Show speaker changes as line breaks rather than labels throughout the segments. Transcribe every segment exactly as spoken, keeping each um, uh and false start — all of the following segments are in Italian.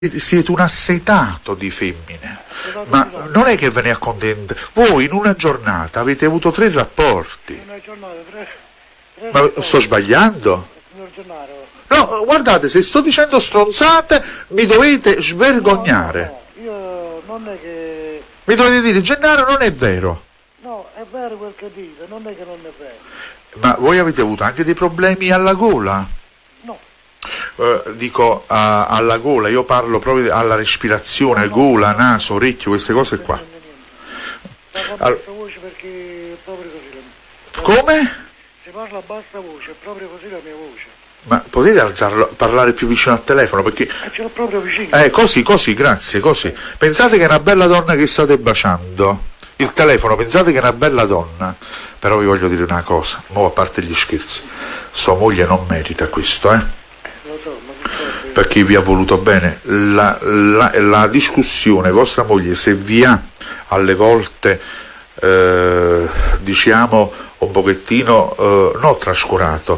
Siete un assetato di femmine, ma non è che ve ne accontentate. Voi in una giornata avete avuto tre rapporti.
Una giornata, tre, tre
Ma
rapporti.
sto sbagliando?
Signor Gennaro.
No, guardate, se sto dicendo stronzate mi dovete svergognare.
No, no, io non è che...
Mi dovete dire, Gennaro, non è vero.
No, è vero quel che dite, non è che non è vero.
Ma voi avete avuto anche dei problemi alla gola?
No.
Uh, dico a, alla gola, io parlo proprio alla respirazione, gola, naso, orecchio, queste cose qua.
Parla a
All-
bassa voce perché è proprio così la mia.
Come?
Si parla a bassa voce, è proprio così la mia voce.
Ma potete alzarlo, parlare più vicino al telefono? Perché...
E ce l'ho proprio vicino.
Eh, così, così, grazie, così. Pensate che è una bella donna che state baciando. Il telefono, pensate che è una bella donna. Però vi voglio dire una cosa, mo a parte gli scherzi, sua moglie non merita questo, eh?
Lo so, ma che cosa?
Perché vi ha voluto bene. La, la, la discussione, vostra moglie, se vi ha alle volte, eh, diciamo, un pochettino, eh, non trascurato,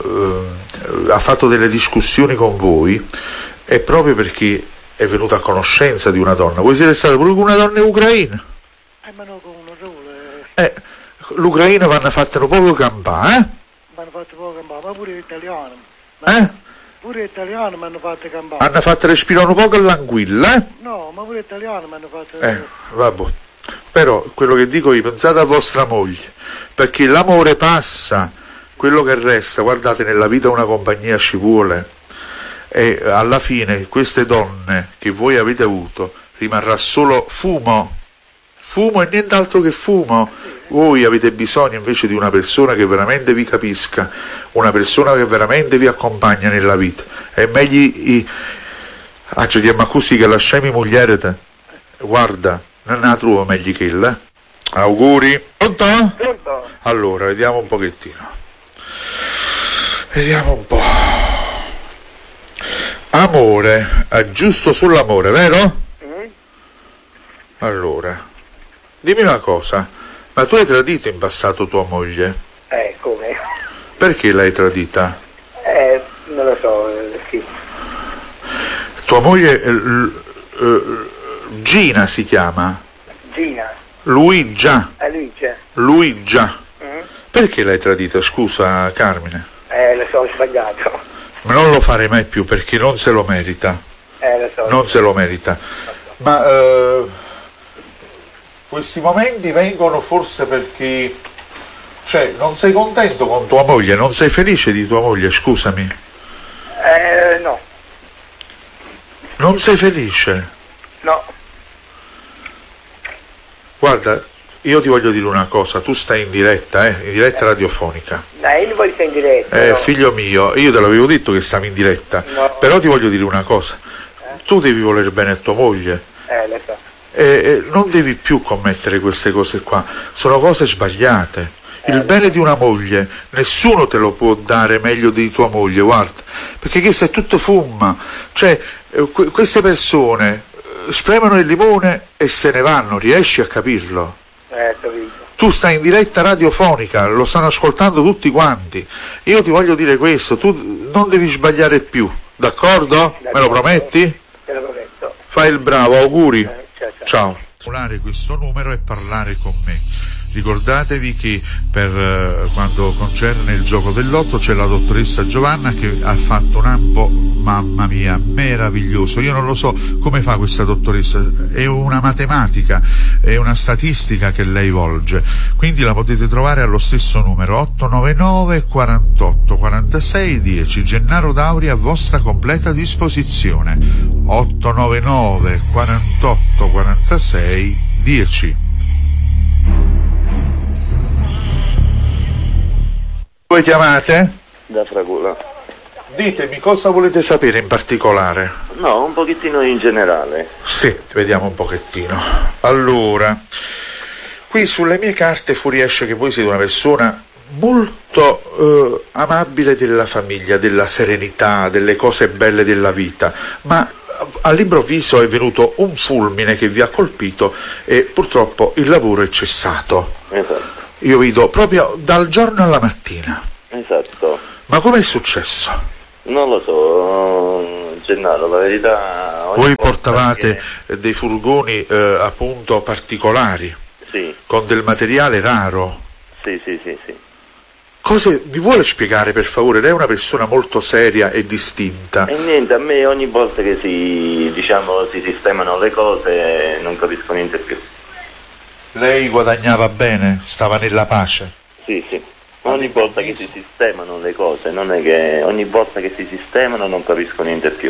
eh, ha fatto delle discussioni con voi, è proprio perché è venuta a conoscenza di una donna. Voi siete stati pure con una donna ucraina?
Eh, ma no, con uno solo.
Eh, l'Ucraina vanno fatte un poco campare, eh?
Mi hanno fatto poco campare, ma pure l'italiano.
Eh?
Pure l'italiano mi hanno fatto campare.
Hanno fatto respirare un poco all'anguilla, eh?
No, ma pure l'italiano mi hanno fatto...
Eh, vabbè. Però quello che dico io, pensate a vostra moglie, perché l'amore passa, quello che resta, guardate, nella vita una compagnia ci vuole, e alla fine queste donne che voi avete avuto rimarrà solo fumo, fumo e nient'altro che fumo. Voi avete bisogno invece di una persona che veramente vi capisca, una persona che veramente vi accompagna nella vita. È meglio i... Ah, ci chiama così che lasciami moglie te. Guarda, non la trovo meglio che la. Auguri. Pronto?
Pronto?
Allora, vediamo un pochettino. Vediamo un po'. Amore, è giusto sull'amore, vero?
Mm?
Allora, dimmi una cosa, ma tu hai tradito in passato tua moglie?
Eh, come?
Perché l'hai tradita?
Eh, non lo so, eh, sì.
Tua moglie, eh, l- eh, Gina si chiama?
Gina.
Luigia,
Eh, Luigi.
Luigia.
Mm?
Perché l'hai tradita, scusa Carmine?
Eh, lo so, ho sbagliato.
Ma non lo fare mai più perché non se lo merita,
Eh, lo so.
non se lo merita. Ma eh, questi momenti vengono forse perché, cioè, non sei contento con tua moglie, non sei felice di tua moglie, scusami.
Eh, no.
Non sei felice?
No.
Guarda, io ti voglio dire una cosa, tu stai in diretta, eh, in diretta radiofonica.
Dai, io non voglio stare in diretta.
Eh,
no.
figlio mio, io te l'avevo detto che stavi in diretta,
No.
però ti voglio dire una cosa, tu devi voler bene a tua moglie.
Eh, lo so.
E, e non devi più commettere queste cose qua, sono cose sbagliate. Il bene di una moglie nessuno te lo può dare meglio di tua moglie, guarda, perché questo è tutto fumma. Cioè, eh, que- queste persone eh, spremono il limone e se ne vanno, riesci a capirlo?
Eh, capito.
Tu stai in diretta radiofonica, lo stanno ascoltando tutti quanti. Io ti voglio dire questo, tu non devi sbagliare più, d'accordo? Me lo prometti?
Te lo prometto.
Fai il bravo, auguri.
Eh, ciao, ciao.
Ciao. Calcolare questo numero e parlare con me. Ricordatevi che per eh, quando concerne il gioco del lotto c'è la dottoressa Giovanna che ha fatto un ampo, mamma mia, meraviglioso. Io non lo so come fa questa dottoressa, è una matematica, è una statistica che lei volge. Quindi la potete trovare allo stesso numero otto nove nove quarantotto quarantasei dieci. Gennaro Dauri a vostra completa disposizione. otto nove nove quarantotto quarantasei dieci. Voi chiamate?
Da Fragola.
Ditemi cosa volete sapere in particolare.
No, un pochettino in generale.
Sì, vediamo un pochettino. Allora, qui sulle mie carte fuoriesce che voi siete una persona molto eh, amabile della famiglia, della serenità, delle cose belle della vita, ma all'improvviso è venuto un fulmine che vi ha colpito e purtroppo il lavoro è cessato.
Esatto.
Io vedo proprio dal giorno alla mattina.
Esatto.
Ma com'è successo?
Non lo so, Gennaro, la verità...
Voi portavate che... dei furgoni eh, appunto particolari,
sì,
con del materiale raro.
Sì, sì, sì, sì.
Cose, mi vuole spiegare per favore? Lei è una persona molto seria e distinta.
E niente, a me ogni volta che si, diciamo, si sistemano le cose non capisco niente più.
Lei guadagnava bene? Stava nella pace?
Sì, sì. Ogni volta che si sistemano le cose, non è che ogni volta che si sistemano non capisco niente più.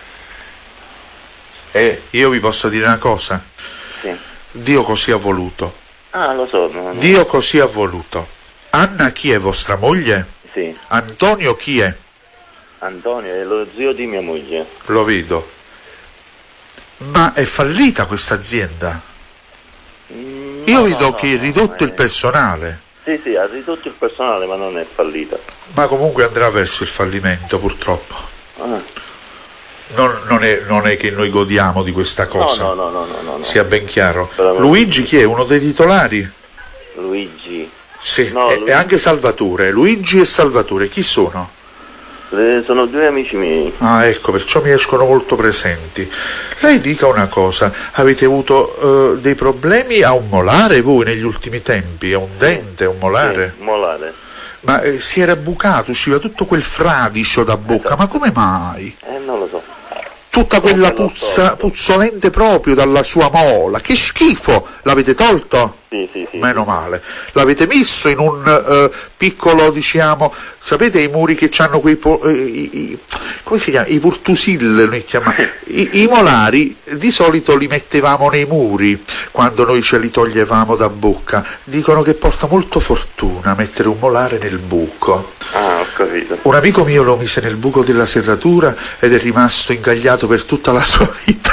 E io vi posso dire una cosa?
Sì.
Dio così ha voluto.
Ah, lo so. No, no.
Dio così ha voluto. Anna chi è, vostra moglie?
Sì.
Antonio chi è?
Antonio è lo zio di mia moglie.
Lo vedo. Ma è fallita questa azienda?
Mm,
Io
no,
vedo
no,
che
no,
è ridotto
no,
il personale.
Sì, sì, ha ridotto il personale, ma non è fallita.
Ma comunque andrà verso il fallimento, purtroppo.
Ah.
Non, non, è, non è che noi godiamo di questa cosa.
No, no, no, no, no, no.
Sia ben chiaro.
Però...
Luigi chi è? Uno dei titolari?
Luigi.
Sì,
No,
e,
Luigi.
e anche Salvatore. Luigi e Salvatore, chi sono?
Eh, sono due amici miei.
Ah, ecco, perciò mi escono molto presenti. Lei dica una cosa, avete avuto uh, dei problemi a un molare voi negli ultimi tempi? A un dente, a un molare?
Sì, molare.
Ma eh, si era bucato, usciva tutto quel fradicio da bocca,
Esatto.
ma come mai?
Eh, non lo so.
Tutta quella
Non lo
puzza,
so.
puzzolente proprio dalla sua mola, che schifo! L'avete tolto?
Sì, sì, sì.
Meno male. L'avete messo in un uh, piccolo, diciamo, sapete i muri che hanno quei, po- eh, i, i, come si chiama? I purtusil, noi chiamiamo. I, I molari di solito li mettevamo nei muri quando noi ce li toglievamo da bocca. Dicono che porta molto fortuna mettere un molare nel buco.
Ah, ho capito.
Un amico mio lo mise nel buco della serratura ed è rimasto ingagliato per tutta la sua vita.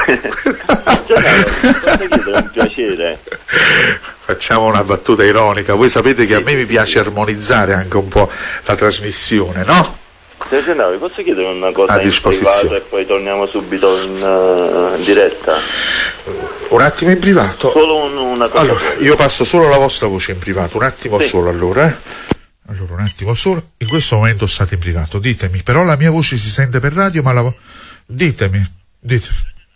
È un piacere.
Facciamo una battuta ironica, voi sapete che a me mi piace armonizzare anche un po' la trasmissione, no?
Se Gennaro, vi posso chiedere una cosa
A
in
disposizione.
privato e poi torniamo subito in, uh, in diretta?
Un attimo in privato?
Solo un, una cosa.
Allora, io passo solo la vostra voce in privato, un attimo
Sì.
solo allora, eh? Allora, un attimo solo, in questo momento state in privato, ditemi, però la mia voce si sente per radio, ma la vo- ditemi, ditemi.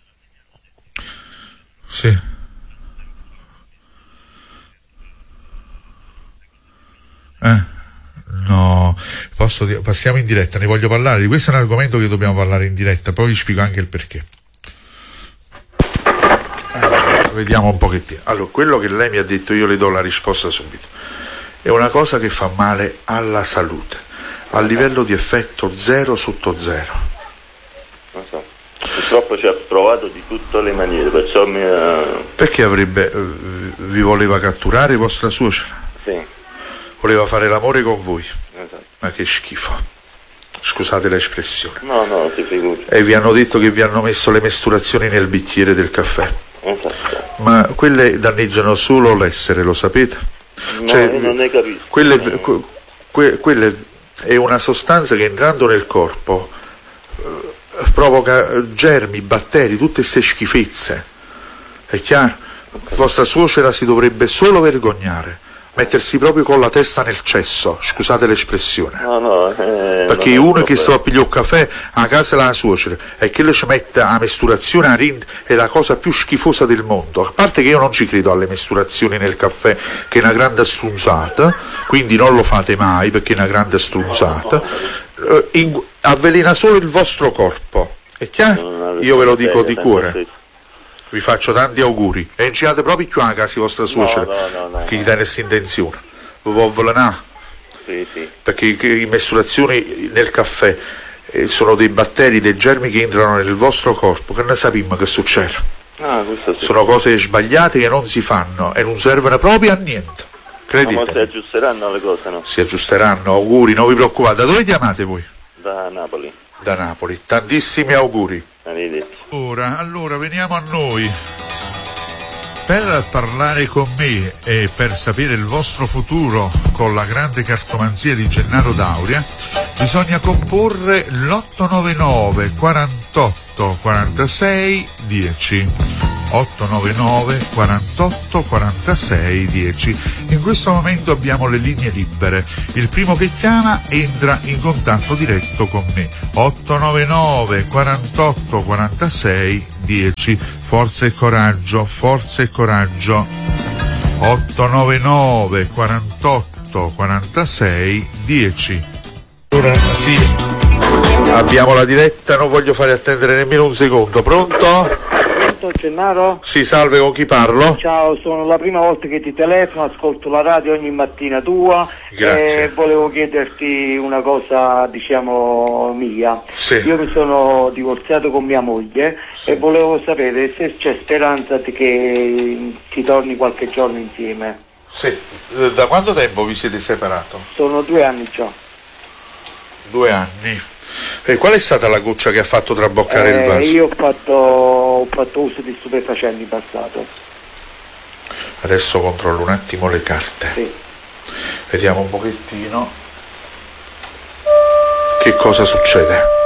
Sì. Eh, no, posso dire, passiamo in diretta, ne voglio parlare, di questo è un argomento che dobbiamo parlare in diretta, poi vi spiego anche il perché. Allora, vediamo un pochettino. Allora, quello che lei mi ha detto, io le do la risposta subito. È una cosa che fa male alla salute, a livello di effetto zero sotto zero.
Non so. Purtroppo ci ha provato di tutte le maniere, perciò mi ha...
Perché avrebbe, eh, vi voleva catturare vostra suocera?
Sì.
Voleva fare l'amore con voi?
Esatto.
Ma che schifo. Scusate l'espressione.
No, no, si figuri.
E vi hanno detto che vi hanno messo le mesturazioni nel bicchiere del caffè.
Esatto.
Ma quelle danneggiano solo l'essere, lo sapete?
No,
Cioè,
io non ne capisco.
Quelle, que, que, quelle è una sostanza che entrando nel corpo eh, provoca germi, batteri, tutte queste schifezze. È chiaro? Vostra suocera si dovrebbe solo vergognare, mettersi proprio con la testa nel cesso, scusate l'espressione.
No, no, eh,
Perché
non è
uno che
proprio-
sta a pigliare un caffè a casa della suocera e che le ci mette a mesturazione a rind è la cosa più schifosa del mondo. A parte che io non ci credo alle mesturazioni nel caffè, che è una grande strunzata, quindi non lo fate mai perché è una grande strunzata. Eh, in- avvelena solo il vostro corpo. È chiaro? Io ve lo dico di cuore. Vi faccio tanti auguri. E non ci andate proprio più a casa di vostra suocera.
no, no, no,
che gli
no.
dà questa intenzione. Vi può avvelenare.
Sì, sì.
Perché le mesturazioni nel caffè eh, sono dei batteri, dei germi che entrano nel vostro corpo, che ne sappiamo che succede.
Ah, questo sì.
Sono cose sbagliate che non si fanno e non servono proprio a niente.
Ma mo si
Credetemi.
aggiusteranno le cose, no?
Si aggiusteranno, auguri, non vi preoccupate. Da dove chiamate voi?
Da Napoli.
Da Napoli. Tantissimi auguri.
Arrivederci.
Ora, allora, veniamo a noi. Per parlare con me e per sapere il vostro futuro con la grande cartomanzia di Gennaro Dauria, bisogna comporre l'otto nove nove quarantotto quarantasei dieci. otto nove nove quarantotto quarantasei dieci. In questo momento abbiamo le linee libere. Il primo che chiama entra in contatto diretto con me. otto nove nove quarantotto quarantasei dieci. Forza e coraggio, forza e coraggio. otto nove nove quarantotto quarantasei dieci. Ora sì, abbiamo la diretta, non voglio fare attendere nemmeno un secondo. Pronto?
Pronto, Gennaro?
Sì, salve, con chi parlo?
Ciao, sono la prima volta che ti telefono, ascolto la radio ogni mattina tua.
Grazie.
E volevo chiederti una cosa, diciamo, mia.
Sì.
Io mi sono divorziato con mia moglie,
Sì.
e volevo sapere se c'è speranza di che ti torni qualche giorno insieme.
Sì. Eh, Da quanto tempo vi siete separato?
Sono due anni già.
Due anni. E qual è stata la goccia che ha fatto traboccare il
Eh,
vaso?
io ho fatto, ho fatto uso di stupefacenti in passato.
Adesso controllo un attimo le carte.
Sì.
Vediamo un pochettino che cosa succede.